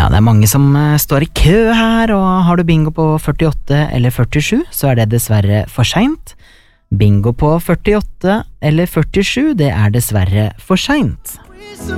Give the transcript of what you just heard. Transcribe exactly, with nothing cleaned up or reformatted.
Ja, det er mange som eh, står i kø her, og har du bingo på førtiåtte eller førtisju, så er det dessverre for sent. Bingo på førtiåtte eller førtisju, det er dessverre for sent.